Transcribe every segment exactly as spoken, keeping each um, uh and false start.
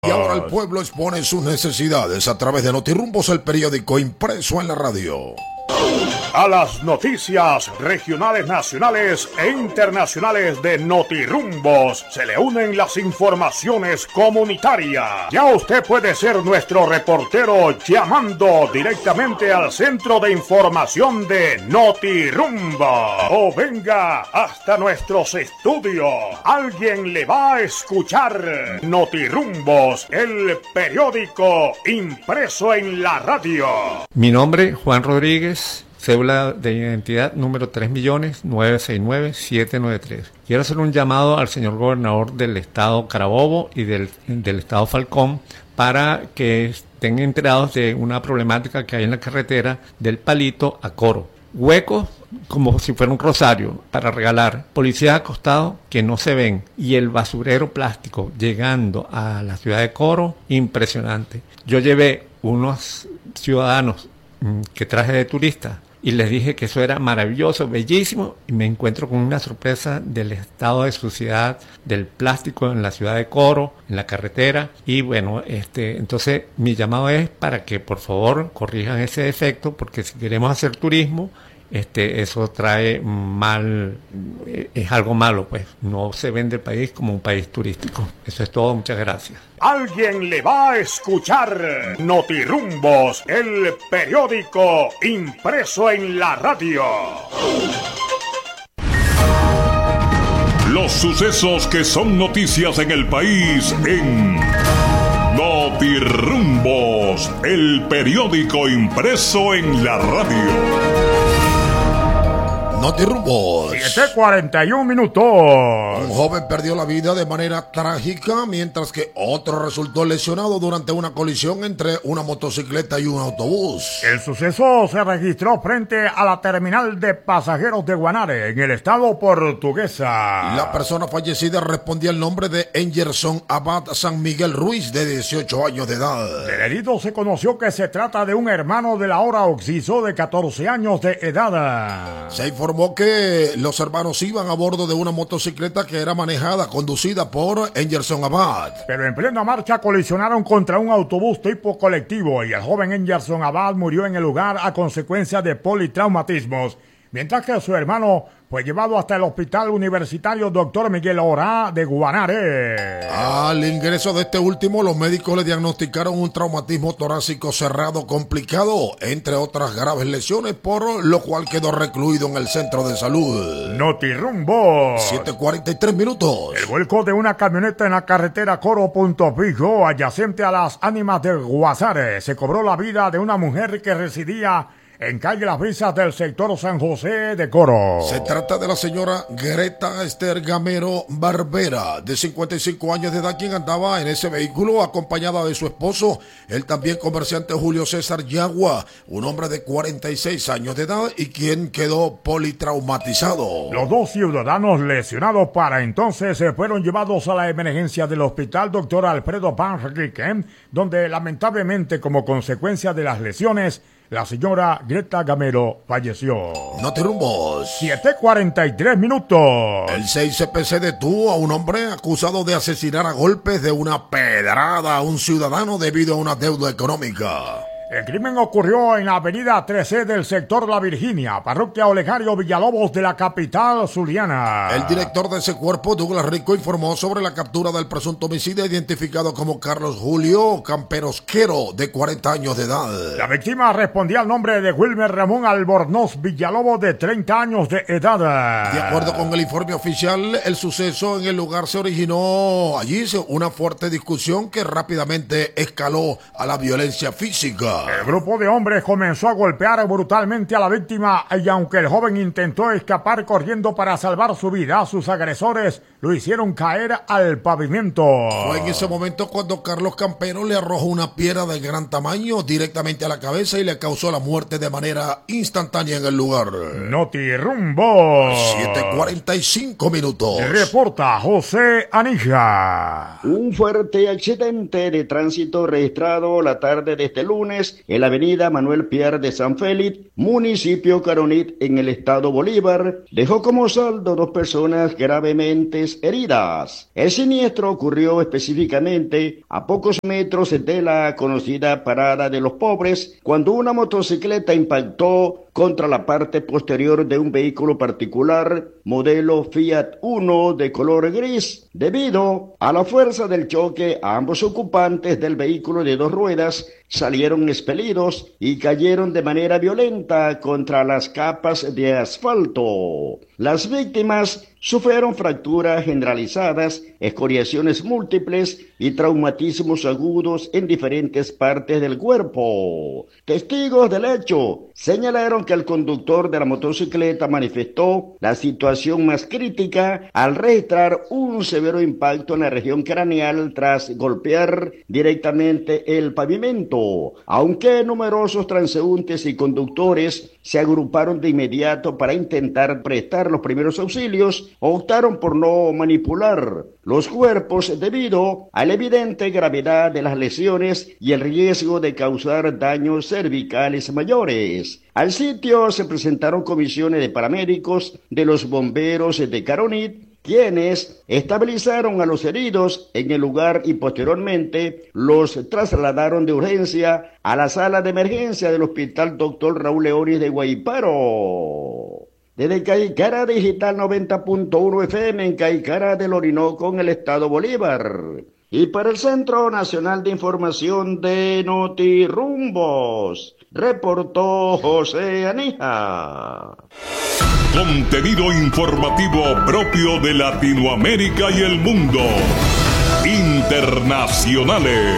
Y ahora el pueblo expone sus necesidades a través de Notirumbos, el periódico impreso en la radio. A las noticias regionales, nacionales e internacionales de Notirumbos se le unen las informaciones comunitarias. Ya usted puede ser nuestro reportero llamando directamente al centro de información de Notirumbos. O venga hasta nuestros estudios. Alguien le va a escuchar. Notirumbos, el periódico impreso en la radio. Mi nombre, Juan Rodríguez. Cédula de identidad número tres millones novecientos sesenta y nueve mil setecientos noventa y tres. Quiero hacer un llamado al señor gobernador del estado Carabobo y del, del estado Falcón para que estén enterados de una problemática que hay en la carretera del Palito a Coro. Huecos como si fuera un rosario para regalar, policías acostados que no se ven y el basurero plástico llegando a la ciudad de Coro, impresionante. Yo llevé unos ciudadanos mmm, que traje de turista y les dije que eso era maravilloso, bellísimo, y me encuentro con una sorpresa del estado de suciedad del plástico en la ciudad de Coro, en la carretera, y bueno, este, entonces mi llamado es para que por favor corrijan ese defecto, porque si queremos hacer turismo, este, eso trae mal, es algo malo, pues, no se vende el país como un país turístico. Eso es todo, muchas gracias. Alguien le va a escuchar. Notirumbos, el periódico impreso en la radio. Los sucesos que son noticias en el país en Notirumbos, el periódico impreso en la radio. Notirumbos. siete cuarenta y un minutos. Un joven perdió la vida de manera trágica, mientras que otro resultó lesionado durante una colisión entre una motocicleta y un autobús. El suceso se registró frente a la terminal de pasajeros de Guanare, en el estado portuguesa. La persona fallecida respondía el nombre de Engerson Abad San Miguel Ruiz, de dieciocho años de edad. Del herido se conoció que se trata de un hermano de la hora Oxiso de catorce años de edad. Se informó que los hermanos iban a bordo de una motocicleta que era manejada, conducida por Engerson Abad. Pero en plena marcha colisionaron contra un autobús tipo colectivo y el joven Engerson Abad murió en el lugar a consecuencia de politraumatismos, mientras que su hermano fue llevado hasta el Hospital Universitario doctor Miguel Orá de Guanare. Al ingreso de este último, los médicos le diagnosticaron un traumatismo torácico cerrado complicado, entre otras graves lesiones, por lo cual quedó recluido en el centro de salud. Notirumbo. siete cuarenta y tres minutos. El vuelco de una camioneta en la carretera Coro Punto Fijo, adyacente a las Ánimas de Guasare, se cobró la vida de una mujer que residía en calle Las Brisas del sector San José de Coro. Se trata de la señora Greta Esther Gamero Barbera, de cincuenta y cinco años de edad, quien andaba en ese vehículo acompañada de su esposo, el también comerciante Julio César Yagua, un hombre de cuarenta y seis años de edad y quien quedó politraumatizado. Los dos ciudadanos lesionados para entonces se fueron llevados a la emergencia del hospital doctor Alfredo Pan Riquem, donde lamentablemente como consecuencia de las lesiones, la señora Greta Gamero falleció. Notirumbos. siete cuarenta y tres minutos. El seis C P C detuvo a un hombre acusado de asesinar a golpes de una pedrada a un ciudadano debido a una deuda económica. El crimen ocurrió en la avenida trece del sector La Virginia, parroquia Olegario Villalobos de la capital zuliana. El director de ese cuerpo, Douglas Rico, informó sobre la captura del presunto homicida identificado como Carlos Julio Camperosquero, de cuarenta años de edad. La víctima respondía al nombre de Wilmer Ramón Albornoz Villalobos, de treinta años de edad. De acuerdo con el informe oficial, el suceso en el lugar se originó allí una fuerte discusión que rápidamente escaló a la violencia física. El grupo de hombres comenzó a golpear brutalmente a la víctima y aunque el joven intentó escapar corriendo para salvar su vida, sus agresores lo hicieron caer al pavimento. Fue en ese momento cuando Carlos Campero le arrojó una piedra de gran tamaño directamente a la cabeza y le causó la muerte de manera instantánea en el lugar. Notirumbo. siete cuarenta y cinco minutos. Reporta José Anija. Un fuerte accidente de tránsito registrado la tarde de este lunes Rodríguez en la avenida Manuel Pierre de San Félix, municipio Caronit, en el estado Bolívar, dejó como saldo dos personas gravemente heridas. El siniestro ocurrió específicamente a pocos metros de la conocida Parada de los Pobres, cuando una motocicleta impactó contra la parte posterior de un vehículo particular modelo Fiat Uno de color gris. Debido a la fuerza del choque, ambos ocupantes del vehículo de dos ruedas salieron expelidos y cayeron de manera violenta contra las capas de asfalto. Las víctimas sufrieron fracturas generalizadas, escoriaciones múltiples y traumatismos agudos en diferentes partes del cuerpo. Testigos del hecho señalaron que el conductor de la motocicleta manifestó la situación más crítica al registrar un severo impacto en la región craneal tras golpear directamente el pavimento, aunque numerosos transeúntes y conductores se agruparon de inmediato para intentar prestar los primeros auxilios, optaron por no manipular los cuerpos debido a la evidente gravedad de las lesiones y el riesgo de causar daños cervicales mayores. Al sitio se presentaron comisiones de paramédicos de los bomberos de Caronit, quienes estabilizaron a los heridos en el lugar y posteriormente los trasladaron de urgencia a la sala de emergencia del Hospital Doctor Raúl Leonis de Guayparo. Desde Caicara Digital noventa punto uno F M en Caicara del Orinoco, en el estado Bolívar. Y para el Centro Nacional de Información de Notirumbos, reportó José Anija. Contenido informativo propio de Latinoamérica y el mundo. Internacionales.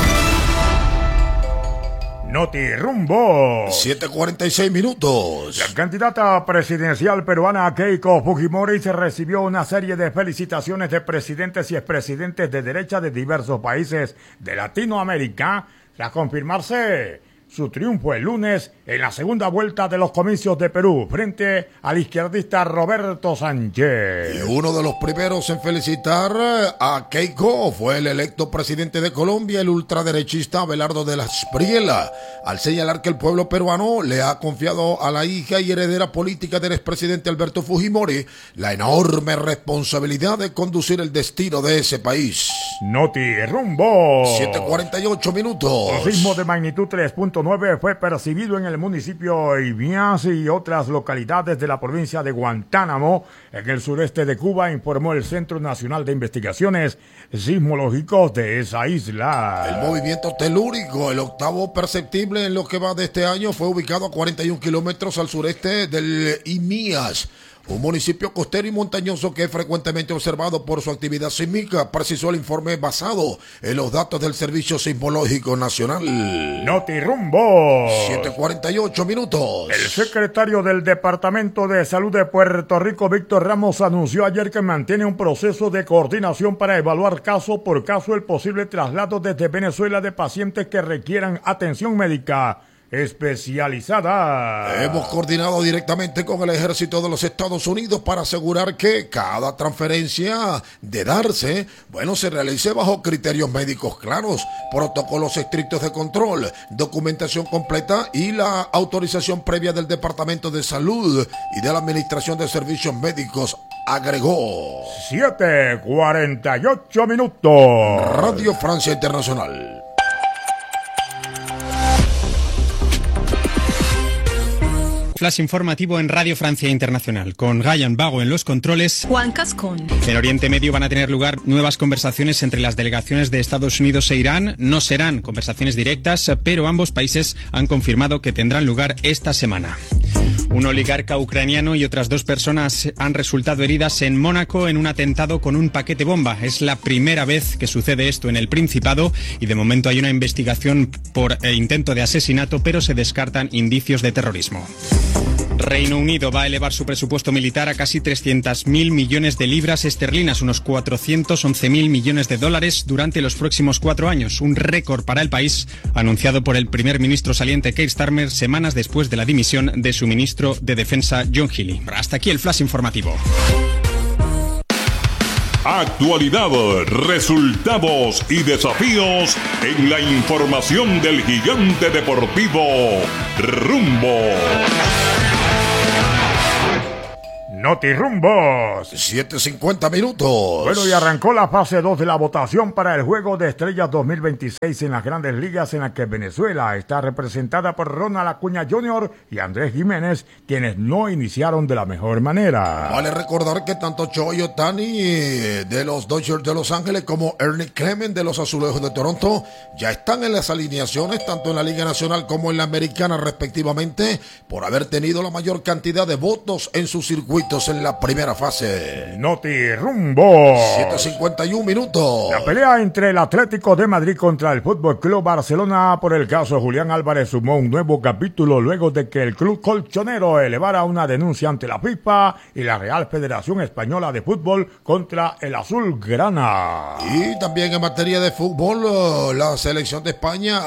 Notirumbo. siete cuarenta y seis minutos. La candidata presidencial peruana Keiko Fujimori se recibió una serie de felicitaciones de presidentes y expresidentes de derecha de diversos países de Latinoamérica tras confirmarse su triunfo el lunes en la segunda vuelta de los comicios de Perú frente al izquierdista Roberto Sánchez. Y uno de los primeros en felicitar a Keiko fue el electo presidente de Colombia, el ultraderechista Abelardo de la Espriella, al señalar que el pueblo peruano le ha confiado a la hija y heredera política del expresidente Alberto Fujimori la enorme responsabilidad de conducir el destino de ese país. Notirumbo. siete cuarenta y ocho minutos. Un sismo de magnitud tres punto nueve fue percibido en el municipio Ibias y otras localidades de la provincia de Guantánamo, en el sureste de Cuba, informó el Centro Nacional de Investigaciones Sismológicos de esa isla. El movimiento telúrico, el octavo perceptible en lo que va de este año, fue ubicado a cuarenta y un kilómetros al sureste del Ibias, un municipio costero y montañoso que es frecuentemente observado por su actividad sísmica, precisó el informe basado en los datos del Servicio Sismológico Nacional. Notirumbo. siete cuarenta y ocho minutos. El secretario del Departamento de Salud de Puerto Rico, Víctor Ramos, anunció ayer que mantiene un proceso de coordinación para evaluar caso por caso el posible traslado desde Venezuela de pacientes que requieran atención médica especializada. Hemos coordinado directamente con el Ejército de los Estados Unidos para asegurar que cada transferencia de darse, bueno, se realice bajo criterios médicos claros, protocolos estrictos de control, documentación completa y la autorización previa del Departamento de Salud y de la Administración de Servicios Médicos, agregó. siete cuarenta y ocho minutos. Radio Francia Internacional. Flash informativo en Radio Francia Internacional, con Ryan Bago en los controles. Juan Cascón. En Oriente Medio van a tener lugar nuevas conversaciones entre las delegaciones de Estados Unidos e Irán. No serán conversaciones directas, pero ambos países han confirmado que tendrán lugar esta semana. Un oligarca ucraniano y otras dos personas han resultado heridas en Mónaco en un atentado con un paquete bomba. Es la primera vez que sucede esto en el Principado y de momento hay una investigación por intento de asesinato, pero se descartan indicios de terrorismo. Reino Unido va a elevar su presupuesto militar a casi trescientos mil millones de libras esterlinas, unos cuatrocientos once mil millones de dólares durante los próximos cuatro años, un récord para el país anunciado por el primer ministro saliente Keir Starmer semanas después de la dimisión de su ministro de Defensa John Healey. Hasta aquí el flash informativo. Actualidad, resultados y desafíos en la información del gigante deportivo Rumbo. Notirumbos. siete cincuenta minutos. Bueno, y arrancó la fase dos de la votación para el Juego de Estrellas dos mil veintiséis en las Grandes Ligas, en la que Venezuela está representada por Ronald Acuña junior y Andrés Jiménez, quienes no iniciaron de la mejor manera. Vale recordar que tanto Shohei Ohtani de los Dodgers de Los Ángeles como Ernie Clement de los Azulejos de Toronto ya están en las alineaciones, tanto en la Liga Nacional como en la Americana respectivamente, por haber tenido la mayor cantidad de votos en sus circuitos en la primera fase. Notirumbo. siete cincuenta y uno minutos. La pelea entre el Atlético de Madrid contra el Fútbol Club Barcelona por el caso Julián Álvarez sumó un nuevo capítulo luego de que el club colchonero elevara una denuncia ante la FIFA y la Real Federación Española de Fútbol contra el Azulgrana. Y también en materia de fútbol, la selección de España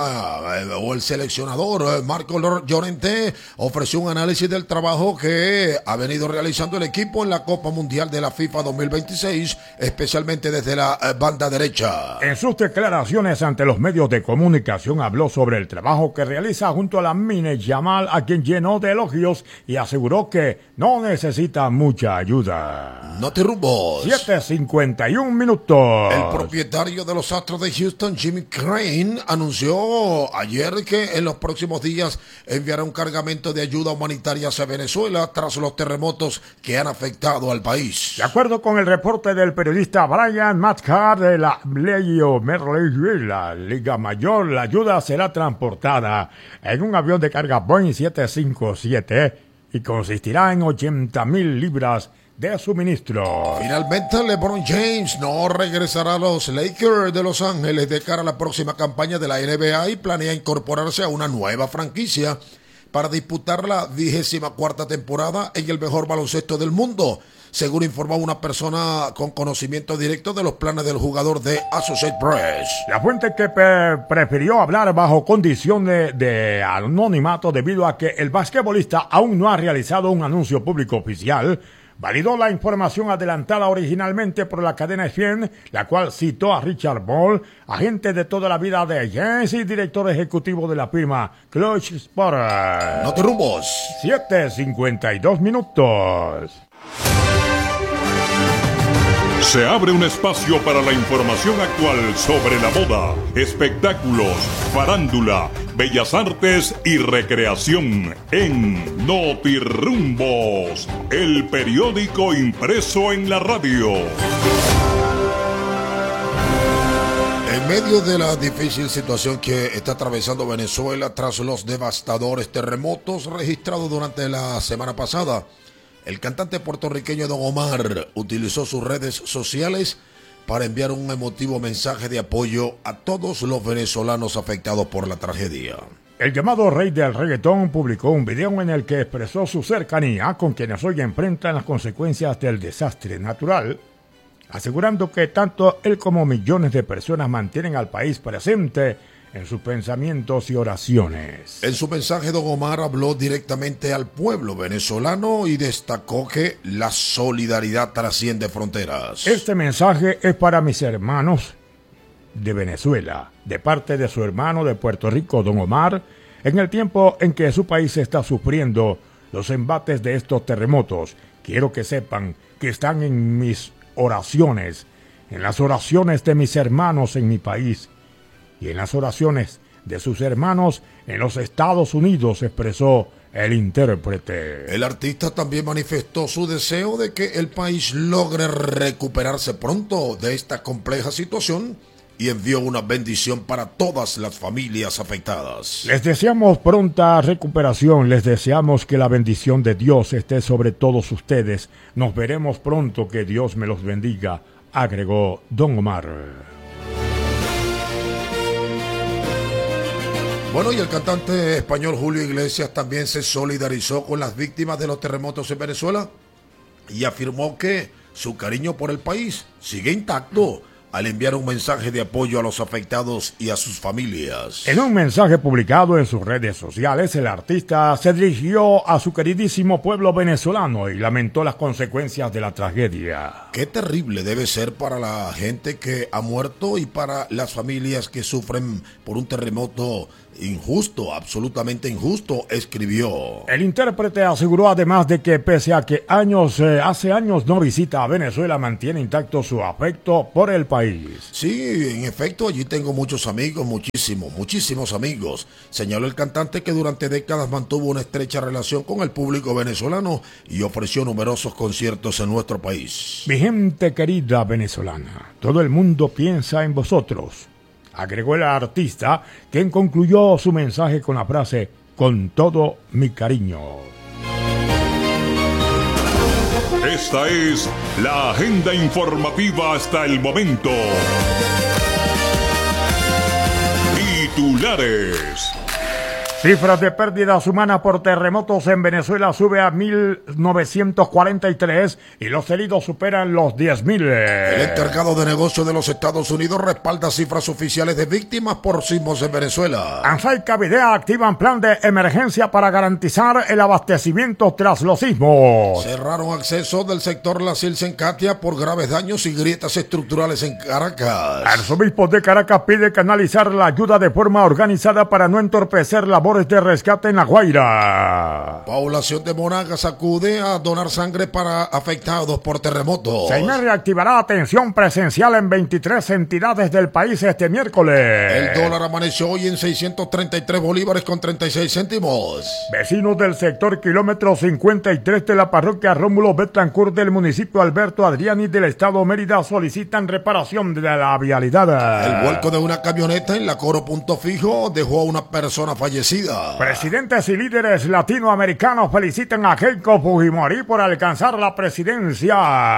o el seleccionador Marco Llorente ofreció un análisis del trabajo que ha venido realizando el equipo en la Copa Mundial de la FIFA dos mil veintiséis, especialmente desde la banda derecha. En sus declaraciones ante los medios de comunicación habló sobre el trabajo que realiza junto a la Mine Yamal, a quien llenó de elogios y aseguró que no necesita mucha ayuda. Notirumbos. siete cincuenta y uno minutos. El propietario de los Astros de Houston, Jimmy Crane, anunció ayer que en los próximos días enviará un cargamento de ayuda humanitaria hacia Venezuela tras los terremotos que han afectado al país. De acuerdo con el reporte del periodista Brian Matkar de la Leyo Merley, la Liga Mayor, la ayuda será transportada en un avión de carga Boeing siete cincuenta y siete y consistirá en ochenta mil libras de suministro. Finalmente, LeBron James no regresará a los Lakers de Los Ángeles de cara a la próxima campaña de la N B A y planea incorporarse a una nueva franquicia para disputar la vigésima cuarta temporada en el mejor baloncesto del mundo, según informó una persona con conocimiento directo de los planes del jugador de Associated Press. La fuente que pre- prefirió hablar bajo condiciones de, de anonimato debido a que el basquetbolista aún no ha realizado un anuncio público oficial, validó la información adelantada originalmente por la cadena E S P N, la cual citó a Richard Ball, agente de toda la vida de James y director ejecutivo de la firma Clutch Sports. Notirumbos. siete cincuenta y dos minutos. Se abre un espacio para la información actual sobre la moda, espectáculos, farándula, bellas artes y recreación en Notirumbos, el periódico impreso en la radio. En medio de la difícil situación que está atravesando Venezuela tras los devastadores terremotos registrados durante la semana pasada, el cantante puertorriqueño Don Omar utilizó sus redes sociales para enviar un emotivo mensaje de apoyo a todos los venezolanos afectados por la tragedia. El llamado rey del reggaetón publicó un video en el que expresó su cercanía con quienes hoy enfrentan las consecuencias del desastre natural, asegurando que tanto él como millones de personas mantienen al país presente en sus pensamientos y oraciones. En su mensaje, Don Omar habló directamente al pueblo venezolano y destacó que la solidaridad trasciende fronteras. Este mensaje es para mis hermanos de Venezuela, de parte de su hermano de Puerto Rico, Don Omar, en el tiempo en que su país está sufriendo los embates de estos terremotos. Quiero que sepan que están en mis oraciones, en las oraciones de mis hermanos en mi país, y en las oraciones de sus hermanos en los Estados Unidos, expresó el intérprete. El artista también manifestó su deseo de que el país logre recuperarse pronto de esta compleja situación y envió una bendición para todas las familias afectadas. Les deseamos pronta recuperación, les deseamos que la bendición de Dios esté sobre todos ustedes. Nos veremos pronto, que Dios me los bendiga, agregó Don Omar. Bueno, y el cantante español Julio Iglesias también se solidarizó con las víctimas de los terremotos en Venezuela y afirmó que su cariño por el país sigue intacto, al enviar un mensaje de apoyo a los afectados y a sus familias. En un mensaje publicado en sus redes sociales, el artista se dirigió a su queridísimo pueblo venezolano y lamentó las consecuencias de la tragedia. Qué terrible debe ser para la gente que ha muerto y para las familias que sufren por un terremoto injusto, absolutamente injusto, escribió. El intérprete aseguró además de que pese a que años, eh, hace años no visita a Venezuela, mantiene intacto su afecto por el país. Sí, en efecto, allí tengo muchos amigos, muchísimos, muchísimos amigos. Señaló el cantante que durante décadas mantuvo una estrecha relación con el público venezolano y ofreció numerosos conciertos en nuestro país. Mi gente querida venezolana, todo el mundo piensa en vosotros, agregó el artista, quien concluyó su mensaje con la frase "con todo mi cariño". Esta es la agenda informativa hasta el momento. Titulares. Cifras de pérdidas humanas por terremotos en Venezuela sube a mil novecientos cuarenta y tres y los heridos superan los diez mil. El encargado de negocios de los Estados Unidos respalda cifras oficiales de víctimas por sismos en Venezuela. ANSA y Cavidea activan plan de emergencia para garantizar el abastecimiento tras los sismos. Cerraron acceso del sector La Silsa en Catia por graves daños y grietas estructurales en Caracas. Arzobispo de Caracas pide canalizar la ayuda de forma organizada para no entorpecer labores de rescate en La Guaira. Población de Monagas acude a donar sangre para afectados por terremotos. Seiner reactivará atención presencial en veintitrés entidades del país este miércoles. El dólar amaneció hoy en seiscientos treinta y tres bolívares con treinta y seis céntimos. Vecinos del sector kilómetro cincuenta y tres de la parroquia Rómulo Betancourt del municipio Alberto Adriani del estado Mérida solicitan reparación de la vialidad. El vuelco de una camioneta en la Coro Punto Fijo dejó a una persona fallecida. Presidentes y líderes latinoamericanos felicitan a Keiko Fujimori por alcanzar la presidencia.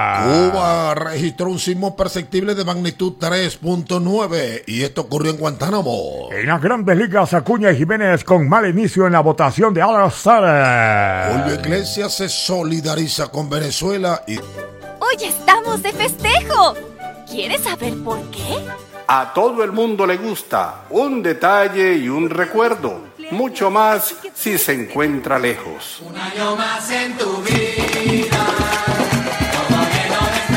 Cuba registró un sismo perceptible de magnitud tres punto nueve y esto ocurrió en Guantánamo. En las grandes ligas, Acuña y Jiménez con mal inicio en la votación de All-Star. Julio Iglesias se solidariza con Venezuela y... ¡Hoy estamos de festejo! ¿Quieres saber por qué? A todo el mundo le gusta un detalle y un recuerdo. Mucho más si se encuentra lejos. Un año más en tu vida, todo lleno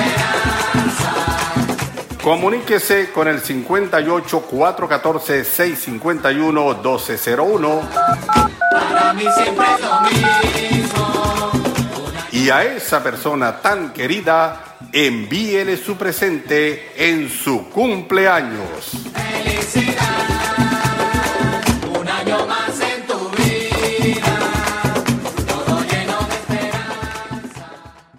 de esperanza. Comuníquese con el cincuenta y ocho, cuatrocientos catorce, seiscientos cincuenta y uno, doce cero uno. Para mí siempre es lo mismo. Y a esa persona tan querida, envíele su presente en su cumpleaños. Felicidad. Un año más en tu vida, todo lleno de esperanza.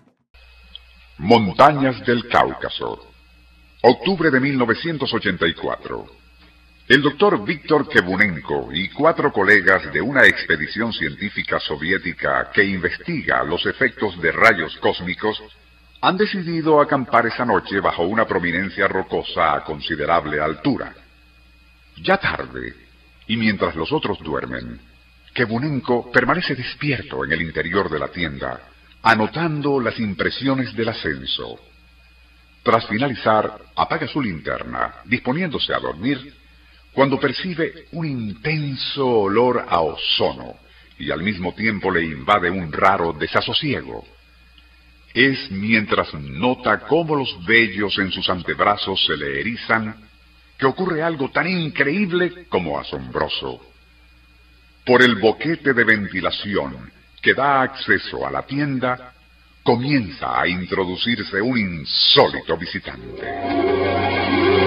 Montañas del Cáucaso, octubre de mil novecientos ochenta y cuatro. El doctor Víctor Kebunenko y cuatro colegas de una expedición científica soviética que investiga los efectos de rayos cósmicos han decidido acampar esa noche bajo una prominencia rocosa a considerable altura. Ya tarde, y mientras los otros duermen, Kebunenko permanece despierto en el interior de la tienda, anotando las impresiones del ascenso. Tras finalizar, apaga su linterna, disponiéndose a dormir, cuando percibe un intenso olor a ozono y al mismo tiempo le invade un raro desasosiego. Es mientras nota cómo los vellos en sus antebrazos se le erizan que ocurre algo tan increíble como asombroso. Por el boquete de ventilación que da acceso a la tienda, comienza a introducirse un insólito visitante.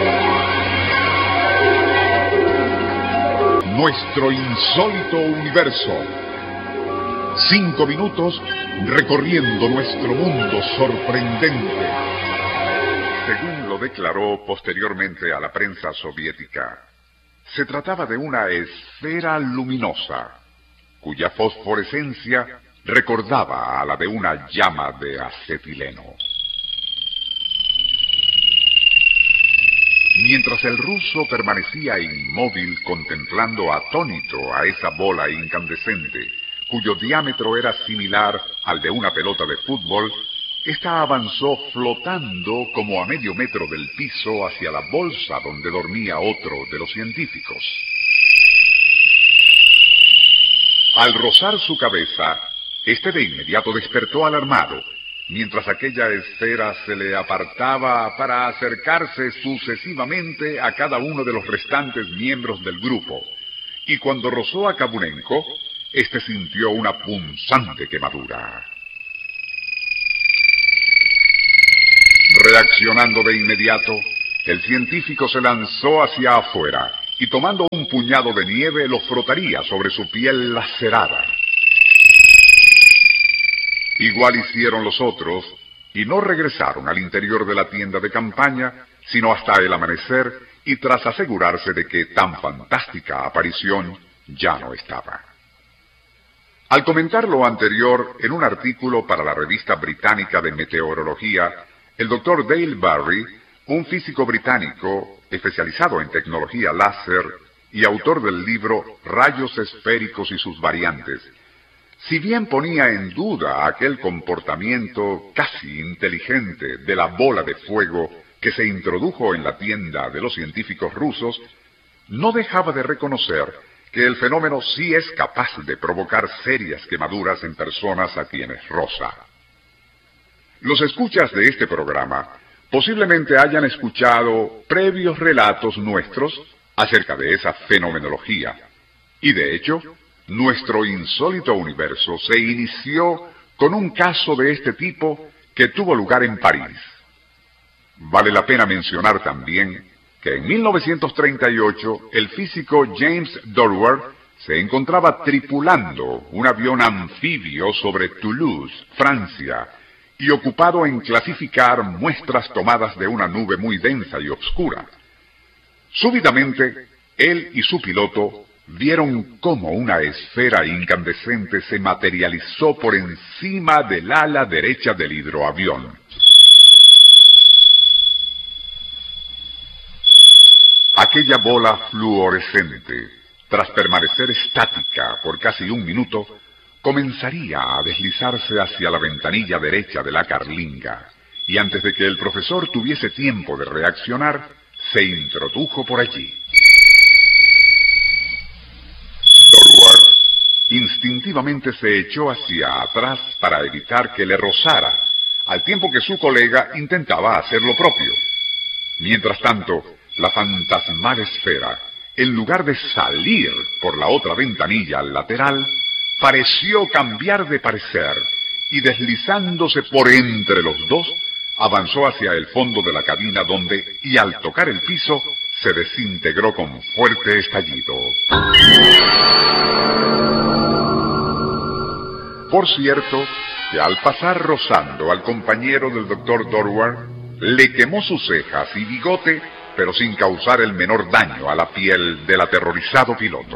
Nuestro insólito universo. Cinco minutos recorriendo nuestro mundo sorprendente. Según lo declaró posteriormente a la prensa soviética, se trataba de una esfera luminosa, cuya fosforescencia recordaba a la de una llama de acetileno. Mientras el ruso permanecía inmóvil contemplando atónito a esa bola incandescente, cuyo diámetro era similar al de una pelota de fútbol, Esta avanzó flotando como a medio metro del piso hacia la bolsa donde dormía otro de los científicos. Al rozar su cabeza, este de inmediato despertó alarmado, mientras aquella esfera se le apartaba para acercarse sucesivamente a cada uno de los restantes miembros del grupo, y cuando rozó a Kabunenko, este sintió una punzante quemadura. Reaccionando de inmediato, el científico se lanzó hacia afuera y tomando un puñado de nieve lo frotaría sobre su piel lacerada. Igual hicieron los otros y no regresaron al interior de la tienda de campaña sino hasta el amanecer y tras asegurarse de que tan fantástica aparición ya no estaba. Al comentar lo anterior en un artículo para la revista británica de meteorología, el doctor Dale Barry, un físico británico especializado en tecnología láser y autor del libro Rayos esféricos y sus variantes, si bien ponía en duda aquel comportamiento casi inteligente de la bola de fuego que se introdujo en la tienda de los científicos rusos, no dejaba de reconocer que el fenómeno sí es capaz de provocar serias quemaduras en personas a quienes roza. Los escuchas de este programa posiblemente hayan escuchado previos relatos nuestros acerca de esa fenomenología, y de hecho, nuestro insólito universo se inició con un caso de este tipo que tuvo lugar en París. Vale la pena mencionar también que en mil novecientos treinta y ocho el físico James Dorwer se encontraba tripulando un avión anfibio sobre Toulouse, Francia, y ocupado en clasificar muestras tomadas de una nube muy densa y oscura. Súbitamente, él y su piloto vieron cómo una esfera incandescente se materializó por encima del ala derecha del hidroavión. Aquella bola fluorescente, tras permanecer estática por casi un minuto, comenzaría a deslizarse hacia la ventanilla derecha de la carlinga, y antes de que el profesor tuviese tiempo de reaccionar, se introdujo por allí. Dorwer instintivamente se echó hacia atrás para evitar que le rozara, al tiempo que su colega intentaba hacer lo propio. Mientras tanto, la fantasmal esfera, en lugar de salir por la otra ventanilla lateral, pareció cambiar de parecer y deslizándose por entre los dos, avanzó hacia el fondo de la cabina donde, y al tocar el piso, se desintegró con fuerte estallido. Por cierto, que al pasar rozando al compañero del doctor Dorwer, le quemó sus cejas y bigote, pero sin causar el menor daño a la piel del aterrorizado piloto.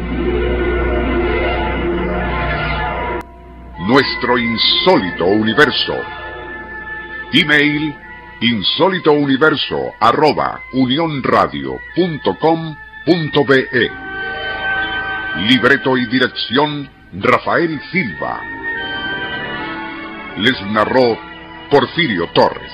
Nuestro insólito universo. Email insólitouniverso arroba unionradio punto com punto be. Libreto y dirección Rafael Silva. Les narró Porfirio Torres.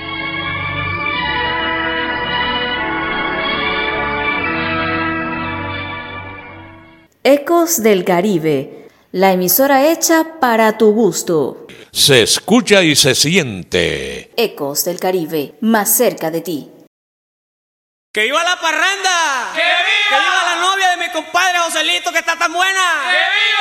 Ecos del Caribe, la emisora hecha para tu gusto. Se escucha y se siente. Ecos del Caribe, más cerca de ti. ¡Que viva la parranda! ¡Que viva! ¡Que viva la novia de mi compadre Joselito, que está tan buena! ¡Que viva!